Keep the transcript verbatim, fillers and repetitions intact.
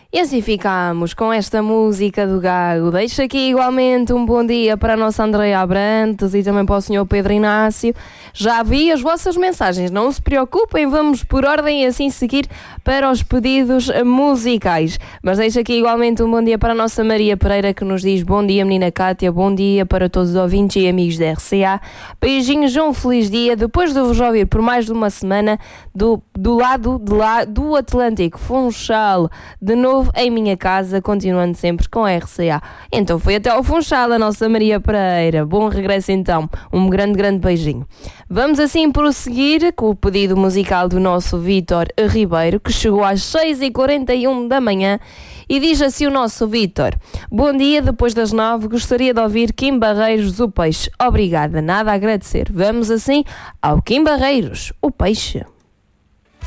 E assim ficamos com esta música do Gago. Deixo aqui igualmente um bom dia para a nossa Andreia Abrantes e também para o senhor Pedro Inácio. Já vi as vossas mensagens, não se preocupem, vamos por ordem e assim seguir para os pedidos musicais. Mas deixo aqui igualmente um bom dia para a nossa Maria Pereira, que nos diz bom dia, menina Cátia, bom dia para todos os ouvintes e amigos da R C A. Beijinhos, um feliz dia. Depois de vos ouvir por mais de uma semana do, do lado de lá do Atlântico, Funchal, de novo em minha casa, continuando sempre com a R C A. Então foi até ao Funchal a nossa Maria Pereira. Bom regresso então, um grande, grande beijinho. Vamos assim prosseguir com o pedido musical do nosso Vítor Ribeiro, que chegou às seis e quarenta e um da manhã e diz assim o nosso Vítor: bom dia, depois das nove gostaria de ouvir Kim Barreiros, o Peixe. Obrigada, nada a agradecer. Vamos assim ao Kim Barreiros, o Peixe.